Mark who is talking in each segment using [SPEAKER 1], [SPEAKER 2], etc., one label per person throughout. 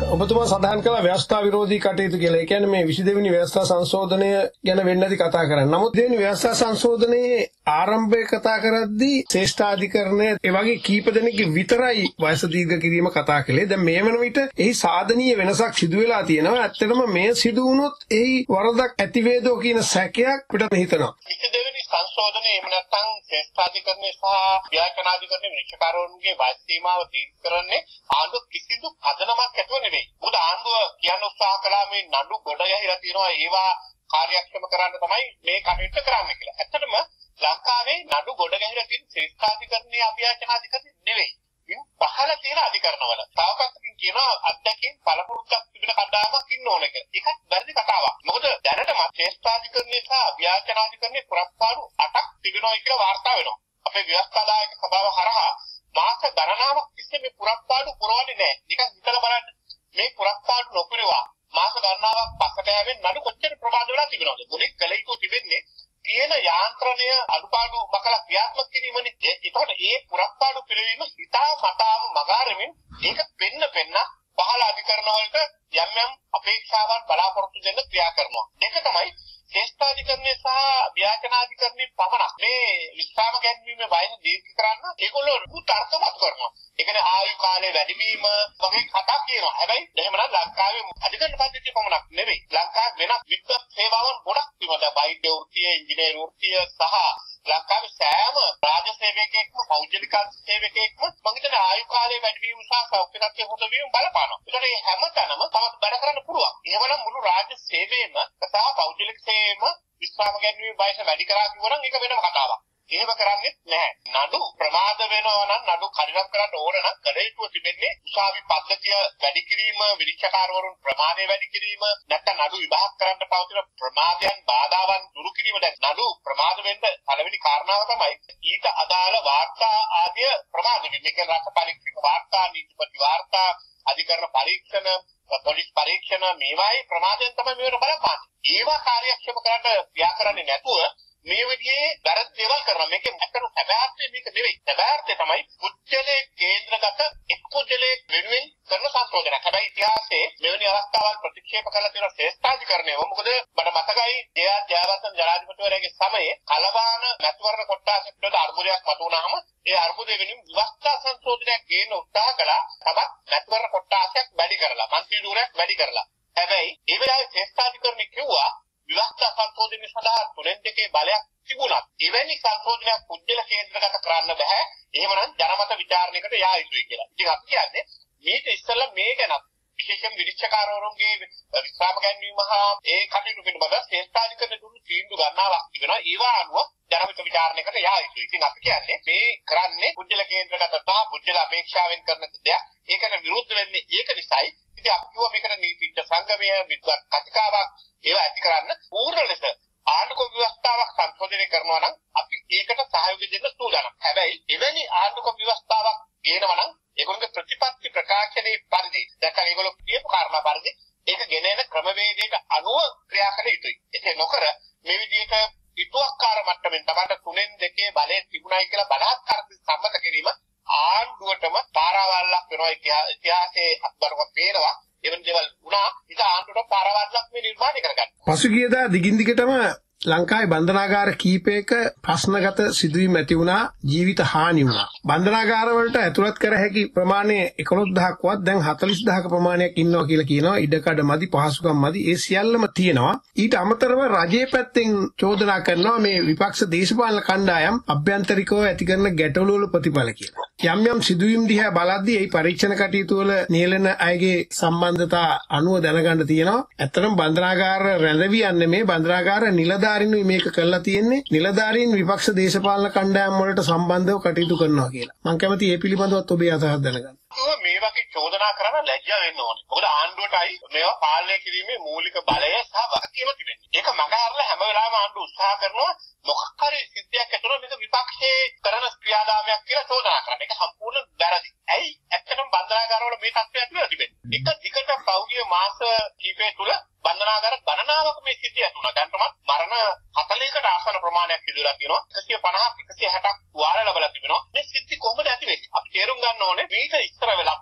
[SPEAKER 1] ඔබතුමා සඳහන් කළා ව්‍යවස්ථා විරෝධී කටයුතු කියලා. ඒ කියන්නේ මේ 22 වෙනි ව්‍යවස්ථා සංශෝධනය ගැන වෙන්නදී කතා කරන්නේ. නමුත් දෙවෙනි ව්‍යවස්ථා සංශෝධනයේ ආරම්භය කතා කරද්දී ශ්‍රේෂ්ඨාධිකරණය ඒ වගේ කීප දෙනෙක්ගේ විතරයි වයස දීර්ඝ කිරීම කතා කළේ. දැන් මේ වන විට එහි සාධනීය වෙනසක් සිදු වෙලා තියෙනවා. ඇත්තටම මේ සිදු වුණොත් එහි වරදක් ඇති වේදෝ කියන සැකයක් පිටත් හිතනවා. 22 වෙනි සංශෝධනයේ එහෙම නැත්නම් ශ්‍රේෂ්ඨාධිකරණය සහ ව්‍යාකරණාධිකරණයේ විනිශ්චයකාරවරුන්ගේ වයස් සීමාව දීර්ඝ කරන්නේ ආණ්ඩුව කිසිදු පදනමක් ඇතුව නෙවෙයි. මොකද ආණ්ඩුව කියන්න උත්සාහ කළා මේ නඩු ගොඩ ගැහිලා තියෙනවා ඒවා කාර්යක්ෂම කරන්න තමයි මේ කටයුත්ත කරන්න කියලා. ඇත්තටම ලංකාවේ නඩු ගොඩ ගැහිලා තියෙන ශ්‍රේෂ්ඨාධිකරණයේ අභ්‍යාචනාධිකරණය නෙවෙයි. ඉන් පහළ තියෙන අධිකරණවල. තාවකත්වකින් කියනවා අධ්‍යක්ෂින් පළපුරුද්දක් තිබෙන කණ්ඩායමක් ඉන්න ඕන කියලා. ඒකත් වැරදි කතාවක්. මොකද දැනටම ශ්‍රේෂ්ඨාධිකරණයේ සහ අභ්‍යාචනාධිකරණයේ පුරස්කාරු 8ක් තිබෙනවා කියලා වාර්තා වෙනවා. අපේ ව්‍යවස්ථාදායක සභාව හරහා මාස ගණනාවක් තිස්සේ මේ පුරස්කාරු පුරවන්නේ නැහැ. නිකන් හිතලා බලන්න මේ පුරස්කාරු නොපුරවා මාස ගණනාවක් පස්සට යමින් නඩු කොච්චර ප්‍රමාද වෙලා තිබෙනවද? මොනික් කල යුතු තිබෙන්නේ තියෙන යාන්ත්‍රණය අඩුපාඩු මකලා ක්‍රියාත්මක කිරීමනේ. ඒකට ඒ පුරස්කාරු පිරවීම හිතා මතාම මගාරමින් ඒක පෙන්න පහළ අධිකරණ වලට යම් යම් අපේක්ෂාවන් බලාපොරොත්තු දෙන්න ක්‍රියා කරනවා. දෙක තමයි ශ්‍රේෂ්ඨාධිකරණය සහ ව්‍යාකරණාධිකරණයේ පමණක් මේ විස්රාම ගැනීමේ වයස දීර්ඝ කරන්න ඒගොල්ලෝ උත්තරමත් කරනවා. ඒ කියන්නේ ආයු කාලය වැඩිවීම වගේ කතා කියනවා. හැබැයි එහෙමනම් ලංකාවේ අධිකරණ පද්ධතිය පමණක් නෙවෙයි. ලංකාවේ වෙනත් විද්වත් සේවාවන් ගොඩක් තිබුණා. වෛද්‍ය වෘත්තිය, ඉංජිනේරු වෘත්තිය සහ ලංකාවේ සෑම රාජ්‍ය සේවකයෙක්ම පෞද්ගලික සේවකයෙක්ම මම හිතන්නේ ආයු කාලය වැඩිවීම සහ සෞඛ්‍ය හොඳ වීම බලපානවා. ඒකට මේ හැමතැනම තවත් වැඩ කරන්න පුළුවන්. එහෙමනම් මුළු රාජ්‍ය සේවයේම සහ පෞද්ගලික සේවයේම විස්රාම ගැනීම වයස වැඩි කරා කිව්වනම් ඒක වෙනම කතාවක්. එහෙම කරන්නේ නැහැ. නඩු ප්‍රමාද වෙනවා නම් නඩු කඩිනම් කරන්න ඕන නම් කළ යුතු තිබෙන්නේ උසාවි පද්ධතිය වැඩි කිරීම, විනිශ්චයකාරවරුන් ප්‍රමාණය වැඩි කිරීම, නැත්නම් නඩු විභාග කරන්න පවතින ප්‍රමාදයන් බාධාවන් දුරු කිරීම. දැන් නඩු ප්‍රමාද වෙන්න පළවෙනි කාරණාව තමයි ඊට අදාළ වාර්තා ආදිය ප්‍රමාද වෙන්නේ. මේක රස පරීක්ෂක වාර්තා, නීතිපති වාර්තා, අධිකරණ පරීක්ෂණ, පොලිස් පරීක්ෂණ මේවායි ප්‍රමාදයෙන් තමයි මේවට බලපාන්නේ. ඒවා කාර්යක්ෂම කරන්න ක්‍රියා කරන්නේ නැතුව මේ විදිහේ වැරදි දේවල් කරනවා. මේකේ ඇත්තටම සැබෑර්ථය මේක නෙවෙයි. සැබෑර්ථය තමයි පුද්ගලයේ කේන්ද්‍රගත එක් පුද්ගලයේ වෙනුවෙන් කරන සංශෝධනයක්. හැබැයි ඉතිහාසයේ මෙවැනි අවස්ථාවල් ප්‍රතික්ෂේප කරලා තියෙන ශ්‍රේෂ්ඨාධිකරණය මොකද මට මතකයි ජයවර්ධන ජනාධිපතිවරයාගේ සමයේ කලබාන මැතිවරණ කොට්ටාස පිටත අර්බුදයක් මතුවුනහම ඒ අර්බුදය වෙනුවෙන් විවස්ථා සංශෝධනයක් ගේන්න උත්සාහ කළා. තමයි මැතිවරණ කොට්ටාසයක් වැඩි කරලා, මන්ත්‍රී ධූරයක් වැඩි කරලා. හැබැයි ඒ වෙලාවේ ශ්‍රේෂ්ඨාධිකරණය කිව්වා විවස්ථා සංශෝධනය සඳහා 3-2 බලයක් තිබුණා. එවැනි සංශෝධනයක් පුද්ගල කේන්ද්‍රගත කරන්න බෑ. එහෙමනම් ජනමත විචාරණයකට යා යුතුයි කියලා. ඉතින් අපි කියන්නේ මේක ඉස්සෙල්ලා මේ ගැන විශේෂයෙන් විනිශ්චයකාරවරුන්ගේ විස්රාම ගැනීම හා ඒ කටයුතු පිළිබඳ ශ්‍රේෂ්ඨාධිකරණ දුන්නු තීන්දුව ගන්නාවක් තිබෙනවා. ඒවා අනුව ජනමත විචාරණයකට යා යුතුයි. ඉතින් අපි කියන්නේ මේ කරන්නේ පුද්ගල කේන්ද්‍රගත සහ පුද්ගල අපේක්ෂාවෙන් කරන දෙයක්. ඒකට විරුද්ධ වෙන්නේ ඒක නිසායි. ඉතින් අපි කිව්වා මේකට නීතිඥ සංගමය විද්වත් කතිකාවක් ඒවා ඇති කරන්න පූර්ණ ලෙස ආණ්ඩුක්‍රම ව්‍යවස්ථාවක් සංශෝධනය කරනවා නම් අපි ඒකට සහයෝගය දෙන්න සූදානම්. හැබැයි එවැනි ආණ්ඩුක්‍රම ව්‍යවස්ථාවක් ගේනවා නම් ඒගොල්ලෝගේ ප්‍රතිපත්ති ප්‍රකාශනයේ පරිදි දැක්කම ඒගොල්ලෝ කියපු කාරණා පරිදි ඒක ගෙනෙන ක්‍රමවේදයට අනුව ක්‍රියා කළ යුතුයි. ඒක නොකර මේ විදිහට ඉතුවක්කාර මට්ටමින් තමයි 3-2 බලය තිබුණයි කියලා බලාත්කාර සම්මත කිරීම ආණ්ඩුවටම පාරවල්ලක් වෙනවා. ඉතිහාසයේ අත්බරවත් පේනවා. එවැනි දේවල් වුණා. ඒක ආණ්ඩුවට පාරවල්ලක් මේ නිර්මාණය කරගන්න. පසුගියදා දිගින් දිගටම ලංකාවේ බන්ධනාගාර කීපයක ප්‍රශ්නගත සිදුවීම් ඇති වුණා, ජීවිත හානි වුණා. බන්ධනාගාර වලට ඇතුළත් කර හැකි ප්‍රමාණය 11000ක්වත් දැන් 40000ක ප්‍රමාණයක් ඉන්නවා කියලා කියනවා. ඉඩකඩ මදි, පහසුකම් මදි, ඒ සියල්ලම තියෙනවා. ඊට අමතරව රජයේ පැත්තෙන් චෝදනා කරනවා මේ විපක්ෂ දේශපාලන කණ්ඩායම් අභ්‍යන්තරිකව ඇති කරන ගැටලු වල ප්‍රතිඵල කියලා. යම් යම් සිදුවීම් දිහා බලද්දී ඒ පරීක්ෂණ කටයුතු වල නියැලෙන අයගේ සම්බන්ධතා අනුව දැනගන්න තියෙනවා. ඇත්තටම බන්ධනාගාර රැඳවියන්නේ මේ බන්ධනාගාර නිලධාරීන්වි මේක කරලා තියෙන්නේ. නිලධාරීන් විපක්ෂ දේශපාලන කණ්ඩායම් වලට සම්බන්ධව කටයුතු කරනවා කියලා. මම කැමති මේ පිළිබඳවත් ඔබේ අදහස් දැනගන්න. මේ වගේ චෝදනා කරන ලැජ්ජා වෙන්න ඕනේ. මොකද ආණ්ඩුවටයි මේවා පාලනය කිරීමේ මූලික බලය සහ වගකීම තිබෙන්නේ. ඒක මගහැරලා හැම වෙලාවෙම ආණ්ඩුව උත්සාහ කරනවා මොකක් හරි සිද්ධියක් ඇතුළත මේක විපක්ෂයේ කරන ක්‍රියාදාමයක් කියලා චෝදනා කරන්න. ඒක සම්පූර්ණ වැරදි. ඇයි? ඇත්තටම බන්ධනාගාරවල මේ තත්ත්වයක් ඇතිවෙලා තිබෙන්නේ. එක දිගට පෞද්ගලික මාස කිහිපය තුළ බන්ධනාගාර ගණනාවක මේ සිද්ධිය ඇති වුණා. දැන්ටමත් මරණ 40කට ආසන ප්‍රමාණයක් සිදුවලා තියෙනවා. 150ක් 160ක් තුවාල ලැබලා තිබෙනවා. මේ සිද්ධි කොහොමද ඇති වෙන්නේ? අපි තේරුම් ගන්න ඕනේ මේක ඉස්සර වෙලා මේ වගේ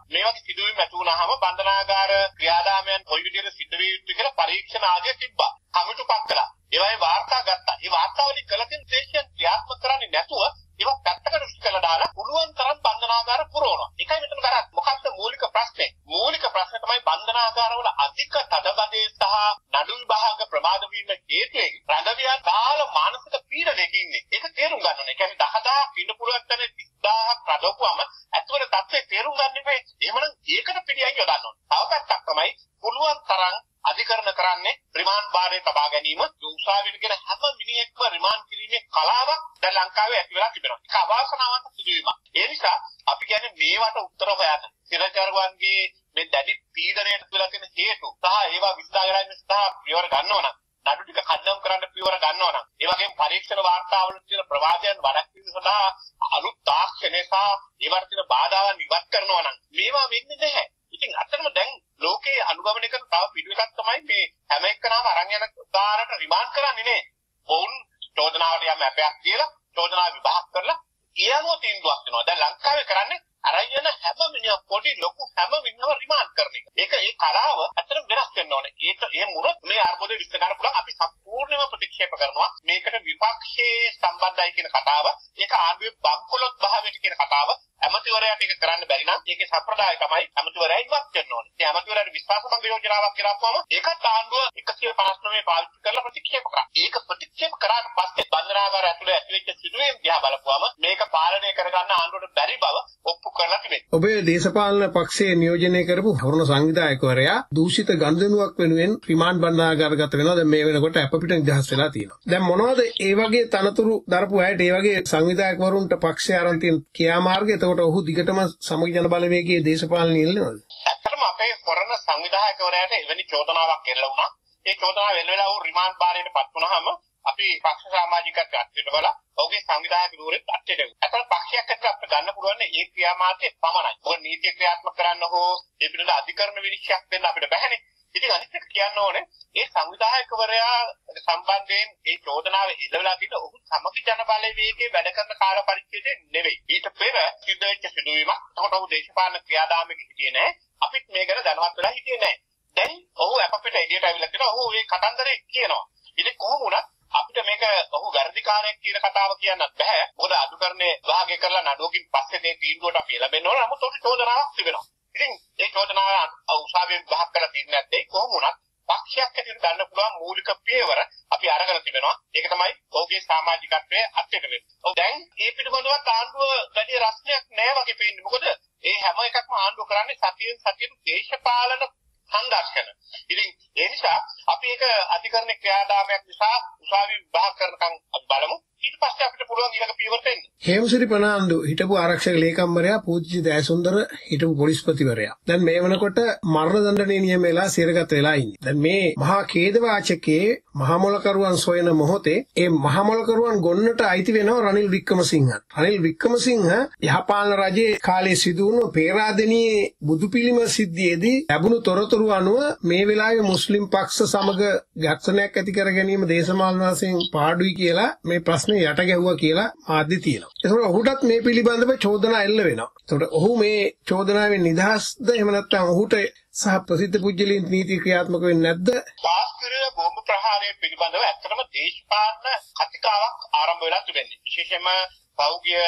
[SPEAKER 2] සිදුවීම් ඇති වුණාම බන්ධනාගාර ක්‍රියාදාමයන් කොයි විදිහට සිද්ධ වෙ යුතුද කියලා පරීක්ෂණ ආදිය තිබ්බා. කමිටුපත් කළා. ඒවායේ වාර්තා ගත්තා. ඒ වාර්තාවලින් කළ තියෙන දේශයන් ක්‍රියාත්මක කරන්නේ නැතුව ඒවා පැත්තකට විශ්කලා දාලා පුළුවන් තරම් බන්ධනාගාර පුරවනවා. ඒකයි මෙතන කරන්නේ. මොකක්ද මූලික ප්‍රශ්නේ? මූලික ප්‍රශ්නේ තමයි බන්ධනාගාරවල අධික තදබදේ සහ නඩු විභාග ප්‍රමාද වීම හේතුවෙන් රැඳවියන් බාල මානසික පීඩනයක ඉන්නේ. ඒක තේරුම් ගන්න ඕනේ. ඒ කියන්නේ 10000ක් ඉන්න පුළුවන් තැන 30000ක් රඳවපුවම ඇතුළේ තත්ත්වය තේරුම් ගන්න ඉපේ. එහෙමනම් ඒකට පිළියම් යොදන්න ඕනේ. තව පැත්තක් තමයි පුළුවන් තරම් අධිකරණ කරන්නේ රිමාන්ඩ් භාරයේ තබා ගැනීම. උසාවියට කියන හැම මිනිහෙක්ම රිමාන්ඩ් කිරීමේ කලාවක් දැන් ලංකාවේ ඇති වෙලා තිබෙනවා. ඒක අවාසනාවන්ත සිදුවීමක්. ඒ නිසා අපි කියන්නේ මේවට උත්තර හොයන්න. සිරචාරුවන්ගේ මේ දැඩි පීඩනයට වෙලා තියෙන හේතු සහ ඒවා විශ්ලේෂණය සඳහා පියවර ගන්නවා නම් නඩු ටික කඩම් කරන්න පියවර ගන්නවා නම් ඒ වගේම පරීක්ෂණ වාර්තාවල තියෙන ප්‍රවාදයන් වළක්වීම සඳහා අලුත් තාක්ෂණය සහ ඒවට තියෙන බාධාවන් ඉවත් කරනවා නම් මේවා වෙන්නේ නැහැ. ඉතින් අතරම දැන් ලෝකයේ අනුගමනය කරන තව පිළිවෙලක් තමයි මේ හැම එක්කනම අරන් යන උදාහරණට රිමාන්ඩ් කරන්නේ නේ. ඔවුන් චෝදනාවට යම් අපයක් කියලා චෝදනාව විභාග කරලා ඊයනෝ තීන්දුවක් වෙනවා. දැන් ලංකාවේ කරන්නේ අරන් යන හැම මිනිහා පොඩි ලොකු හැම මිනිහම රිමාන්ඩ් කරන එක. ඒක ඒ කලාව අතර වෙනස් වෙන්න ඕනේ. ඒක එහෙම වුණොත් මේ අර්බුදේ විශ්ල ගන්න පුළුවන්. අපි සම්පූර්ණයෙන්ම ප්‍රතික්ෂේප කරනවා. මේකට විපක්ෂයේ සම්බන්ධයි කියන කතාව. ඒක ආණ්ඩුවේ බංකොලොත් භාවයට කියන කතාව. ඇමතිවරයාට ඒක කරන්න බැරි නම් ඒකේ සම්ප්‍රදාය තමයි ඇමතිවරයා ඉවත් කරන්න ඕනේ. ඒ ඇමතිවරයාට විශ්වාසභංග යෝජනාවක් ගෙනාවම ඒකත් ආණ්ඩුව 159 පාවිච්චි කරලා ප්‍රතික්ෂේප කරා. ඒක ප්‍රතික්ෂේප කරාට පස්සේ බන්ධනාගාර ඇතුලේ ඇතිවෙච්ච සිදුවීම් දිහා බලපුවම මේක පාලනය කරගන්න ආණ්ඩුවට බැරි බව ඔප්පු කරලා තිබෙනවා.
[SPEAKER 1] ඔබේ දේශපාලන පක්ෂයේ නියෝජනය කරපු තරුණ සංවිධායකවරයා දූෂිත ගනුදෙනුවක් වෙනුවෙන් රිමාන්ඩ් බන්ධනාගාරගත වෙනවා. දැන් මේ වෙනකොට අපිට නිදහස් වෙලා තියෙනවා. දැන් මොනවද ඒ වගේ තනතුරු දරපු අයට ඒ වගේ සංවිධායකවරුන්ට පක්ෂය ආරම්භ තියෙන ක්‍රියාමාර්ගය? එතකොට ඔහු දිගටම සමගි ජන බලවේගයේ දේශපාලන ඉල්ලනවද?
[SPEAKER 2] ඇත්තටම අපේ පොරණ සංවිධායකවරයාට එවැනි චෝදනාවක් එල්ල වුණා. ඒ චෝදනාව වෙන වෙලාව වූ රිමාන්ඩ් භාරයට පත් වුණාම අපි පක්ෂ සමාජිකත්වයට අත්විඳ බලලා ඔහුගේ සංවිධායක ධූරෙත් අත්විඳ. ඇත්තට පක්ෂයක් ඇතුළත අපිට ගන්න පුළුවන් ඒ ක්‍රියාමාර්ගය පමණයි. මොකද නීතිය ක්‍රියාත්මක කරන්න හෝ ඒ පිළිබඳ අධිකරණ විනිශ්චයක් දෙන්න අපිට බැහැනේ. ඉතින් අනිත් එක කියන්න ඕනේ ඒ සංවිධායකවරයා සම්බන්ධයෙන් ඒ චෝදනාව එල්ලවලා තියෙන ඔහු සමගි ජන බලවේගයේ වැඩ කරන කාල පරිච්ඡේදය නෙවෙයි. ඊට පෙර සිද්ධ වෙච්ච සිදුවීමක්. එතකොට ඔහු දේශපාලන ක්‍රියාදාමයක හිටියේ නැහැ. අපිත් මේ ගැන දැනවත් වෙලා හිටියේ නැහැ. දැන් ඔහු අපිට එළියට අවිලා තියෙනවා. ඔහු මේ කතන්දරේ කියනවා. ඉතින් කොහොම වුණත් අපිට මේක ඔහු වැරදිකාරයෙක් කියන කතාව කියන්නත් බෑ. මොකද අදුකරණේ විභාගය කරලා නඩුවකින් පස්සේ මේ තීන්දුවට අපි ලැබෙන්න ඕන. නමුත් ඔහු චෝදනාවක් තිබෙනවා. ඉතින් ඒ චෝදනාව උසාවියෙන් විභාග කරලා තියෙන්නේ නැත්නම් කොහොම වුණත් පක්ෂයක් ඇතුළත ගන්න පුළුවන් මූලික පියවර අපි අරගෙන තිබෙනවා. ඒක තමයි ඔහුගේ සමාජිකත්වයේ අත්‍යත වෙන්නේ. ඔව් දැන් මේ පිටකොන්දවත් ආණ්ඩුව වැඩි රස්නයක් නැහැ වගේ පේන්නේ. මොකද මේ හැම එකක්ම ආණ්ඩුව කරන්නේ සතියෙන් සතියට දේශපාලන සංඝර්ෂණ. ඉතින් ඒ නිසා අපි ඒක අධිකරණ ක්‍රියාදාමයක් නිසා උසාවි විභාග කරනකම් අපි බලමු. ඊට පස්සේ අපිට පුළුවන් ඊළඟ පියවරට එන්න.
[SPEAKER 1] හේමසිරි ප්‍රනාන්දු හිටපු ආරක්ෂක ලේකම්වරයා පූජ්‍ය දයසුන්දර හිටපු පොලිස්පතිවරයා. දැන් මේ වෙනකොට මරණ දඬුවමේ නියම වෙලා සිරගත වෙලා ඉන්නේ. දැන් මේ මහා ඛේදවාචකයේ මහා මොලකරුවන් සොයන මොහොතේ ඒ මහා මොලකරුවන් ගොන්නට අයිති වෙනවා රනිල් වික්‍රමසිංහ. රනිල් වික්‍රමසිංහ යහපාලන රජයේ කාලේ සිදු වුණු පේරාදෙණියේ බුදු පිළිම සිද්ධියේදී ලැබුණු තොරතුරු අනුව මේ වෙලාවේ මුස්ලිම් පක්ෂ සමග ගැටසනයක් ඇති කර ගැනීම දේශපාලන වශයෙන් පාඩුයි කියලා මේ ප්‍රශ්නේ යට ගැහුවා කියලා මාධ්‍ය තියෙනවා. ඒකෝර ඔහුටත් මේ පිළිබඳව චෝදනා එල්ල වෙනවා. ඒකට ඔහු මේ චෝදනාවෙන් නිදහස්ද එහෙම නැත්නම් ඔහුට සහ ප්‍රසිද්ධ පුජ්‍යලීන් නීති ක්‍රියාත්මක වෙන්නේ නැද්ද?
[SPEAKER 2] පාස්කරය බෝම්බ ප්‍රහාරය පිළිබඳව ඇත්තටම දේශපාලන කතිකාවක් ආරම්භ වෙලා තිබෙනවා. විශේෂයෙන්ම පෞද්ගලික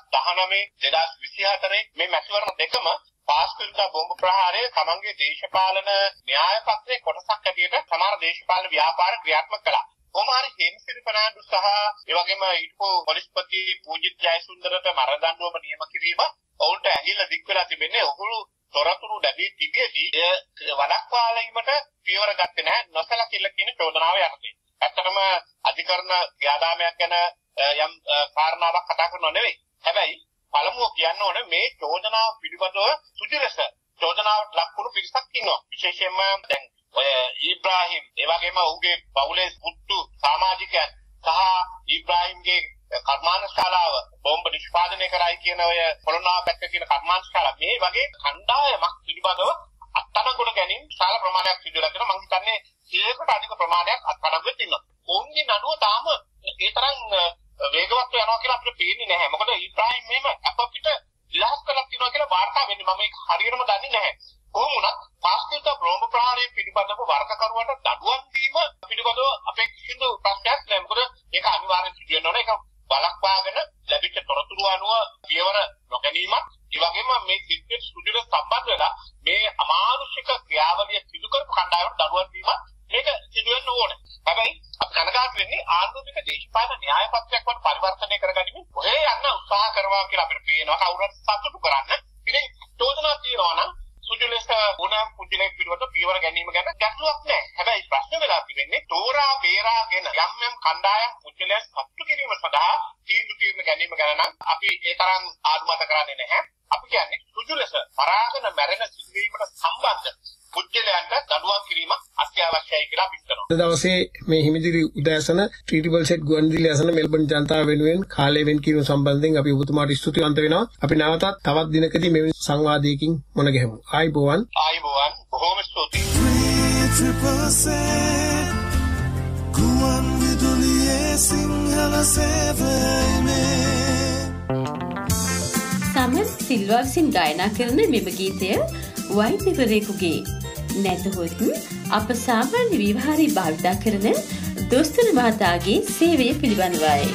[SPEAKER 2] 2019 2024 මේ මැතිවරණ දෙකම පාස්කරය බෝම්බ ප්‍රහාරය තමන්ගේ දේශපාලන න්‍යාය පත්‍රයේ කොටසක් ඇටියට සමහර දේශපාලන ව්‍යාපාර ක්‍රියාත්මක කළා. කොමාරි හේමසිරි ප්‍රනාන්දු සහ ඒ වගේම හිටපු පොලිස්පති පූජිත් ජයසුන්දරට මරණ දඬුවම නියම කිරීම ඔවුන්ට ඇඟිල්ල දික් වෙලා තිබෙන්නේ. ඔහු තොරතුරු ලැබී තිබියදී වළක්වාලීමට පියවර ගත්තේ නැහැ. නොසලකිල්ල කියන චෝදනාව යටතේ. ඇත්තටම අධිකරණ ක්‍රියාදාමයක් ගැන යම් කාරණාවක් කතා කරනව නෙවෙයි. හැබැයි පළමුව කියන්න ඕනේ මේ චෝදනාව පිළිබඳව සුජිලස චෝදනාවට ලක්වුණු පිරිසක් ඉන්නවා. විශේෂයෙන්ම දැන් ඔය ඉබ්‍රාහිම් ඒ වගේම ඔහුගේ පවුලේ පුතු සමාජිකයන් සහ ඉබ්‍රාහිම්ගේ කර්මාන්තශාලාව බෝම්බ නිෂ්පාදනය කරයි කියන ඔය පොළොන්නරුව පැත්ත තියෙන කර්මාන්තශාලා මේ වගේ කණ්ඩායමක් පිළිබඳව අත්අඩංගුවට ගැනීම විශාල ප්‍රමාණයක් සිදු වෙලා තියෙනවා. මම හිතන්නේ 100කට අධික ප්‍රමාණයක් අත්අඩංගුවට ඉන්නවා. ඔවුන්ගේ නඩුව තාම ඒ තරම් වේගවත් යනවා කියලා අපිට පේන්නේ නැහැ. මොකද ඉබ්‍රාහිම් මෙහෙම අපිට ඉලහස් කරලා තියෙනවා කියලා වාර්තා වාර්තා වෙන්නේ මම ඒක හරියටම දන්නේ නැහැ. කොහොම වුණත් පාස්කෘත බ්‍රෝම ප්‍රහාරය පිළිබඳව වර්ගකරුවන්ට දඬුවම් දීම පිළිබඳව අපේ කිසිදු ප්‍රශ්නයක් නැහැ. මොකද ඒක අනිවාර්යෙන් සිදු වෙන්න ඕනේ. ඒක බලක්වාගෙන ලැබිච්ච තොරතුරු අනුව පියවර නොගැනීමත් ඒ වගේම මේ සිද්ධියට සුදුල සම්බන්ධ වෙලා මේ අමානුෂික ක්‍රියාවලිය සිදු කරපු කණ්ඩායමට දඬුවම් දීමත් මේක සිදු වෙන්න ඕනේ. හැබැයි අපි කනගාටු වෙන්නේ ආණ්ඩුවික දේශපාලන න්‍යාය පත්‍රයක් වට පරිවර්තනය කරගනිමින් කොහේ යන්න උත්සාහ කරනවා කියලා අපිට පේනවා. කවුරුත් සතුටු කරන්න. ඉතින් චෝදනා තියනවා නම් සුජුලෙස් උනම් පුජිලෙක් පිළිවෙත පියවර ගැනීම ගැන ගැටලුවක් නැහැ. හැබැයි ප්‍රශ්න වෙලා තිබෙන්නේ තෝරා බේරාගෙන යම් කණ්ඩායම් පුජිලෙස් සතුටු කිරීම සඳහා තීන්දුව ගැනීම ගැන නම් අපි ඒ තරම් ආඩුමත කරන්නේ නැහැ. අපි කියන්නේ සුජුලෙස් පරාගන මැරෙන සිදුවීමට සම්බන්ධ පුජිලයන්ට දඬුවම් කිරීම අත්‍යවශ්‍යයි කියලා අපි හිතනවා.
[SPEAKER 1] අද දවසේ මේ හිමිදිරි උදෑසන ට්‍රීටබල් සෙට් ගුවන්විදුලි අසන මෙල්බන් ජනතාව වෙනුවෙන් කාලය වෙන් කිරීම සම්බන්ධයෙන් අපි ඔබතුමාට ස්තුතිවන්ත වෙනවා. අපි නැවතත් තවත් දිනකදී මේ සංවාදයකින් මුණ ගැහෙමු. ආයිබෝවන්.
[SPEAKER 2] බොහොම ස්තුතියි.
[SPEAKER 3] ගුවන්විදුලියේ සිංහල සේවයනේ
[SPEAKER 4] සමන් සිල්වා විසින් ගායනා කරන මෙම ගීතය වෛද්‍යවරයෙකුගේ නැතහොත් අප සාමාන්‍ය විවහාරී භාවිතා කරන දොස්තර මහතාගේ සේවය පිළිබඳවයි.